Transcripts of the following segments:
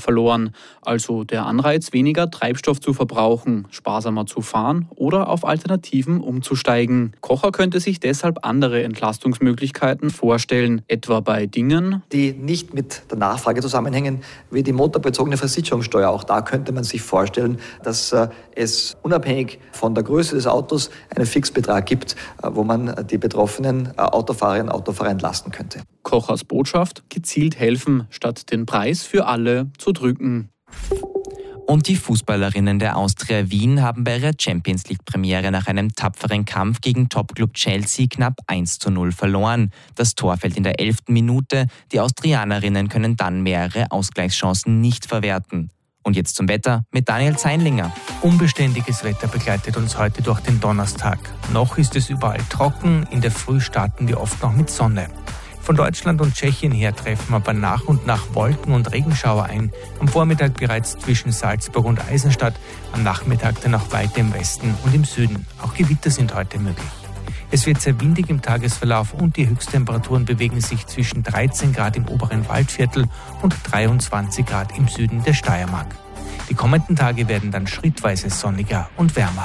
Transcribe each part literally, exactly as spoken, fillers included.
verloren. Also der Anreiz, weniger Treibstoff zu verbrauchen, sparsamer zu fahren oder auf Alternativen umzusteigen. Kocher könnte sich deshalb andere Entlastungsmöglichkeiten vorstellen, etwa bei Dingen, die nicht mit der Nachfrage zusammenhängen, wie die motorbezogene Versicherungssteuer. Auch da könnte man sich vorstellen, dass äh, es unabhängig von der Größe des Autos einen Fixbetrag gibt, äh, wo man die betroffenen äh, Autofahrerinnen und Autofahrer entlasten könnte. Kochers Botschaft: gezielt helfen, statt den Preis für alle zu drücken. Und die Fußballerinnen der Austria Wien haben bei ihrer Champions-League-Premiere nach einem tapferen Kampf gegen Topclub Chelsea knapp eins zu null verloren. Das Tor fällt in der elften Minute. Die Austrianerinnen können dann mehrere Ausgleichschancen nicht verwerten. Und jetzt zum Wetter mit Daniel Zeinlinger. Unbeständiges Wetter begleitet uns heute durch den Donnerstag. Noch ist es überall trocken, in der Früh starten wir oft noch mit Sonne. Von Deutschland und Tschechien her treffen aber nach und nach Wolken und Regenschauer ein. Am Vormittag bereits zwischen Salzburg und Eisenstadt, am Nachmittag dann auch weiter im Westen und im Süden. Auch Gewitter sind heute möglich. Es wird sehr windig im Tagesverlauf und die Höchsttemperaturen bewegen sich zwischen dreizehn Grad im oberen Waldviertel und dreiundzwanzig Grad im Süden der Steiermark. Die kommenden Tage werden dann schrittweise sonniger und wärmer.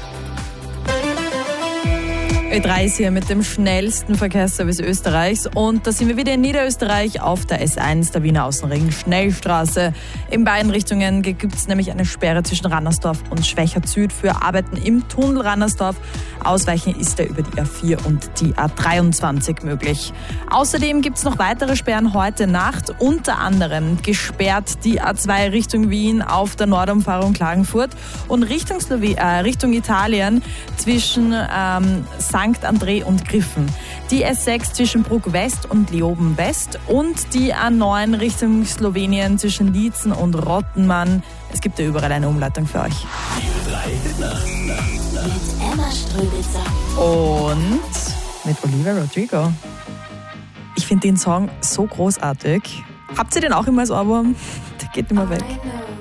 Ö drei ist hier mit dem schnellsten Verkehrsservice Österreichs und da sind wir wieder in Niederösterreich auf der S eins, der Wiener Außenring Schnellstraße. In beiden Richtungen gibt es nämlich eine Sperre zwischen Rannersdorf und Schwächert Süd für Arbeiten im Tunnel Rannersdorf. Ausweichen ist da über die A vier und die A dreiundzwanzig möglich. Außerdem gibt es noch weitere Sperren heute Nacht, unter anderem gesperrt die A zwei Richtung Wien auf der Nordumfahrung Klagenfurt und Richtung, Slowe- äh, Richtung Italien zwischen ähm, Sankt André und Griffen. Die S sechs zwischen Bruck West und Leoben West und die A neun Richtung Slowenien zwischen Liezen und Rottenmann. Es gibt ja überall eine Umleitung für euch. Mit Emma Ströbitzer. Und mit Olivia Rodrigo. Ich finde den Song so großartig. Habt ihr den auch immer als Ohrwurm? Der geht immer weg.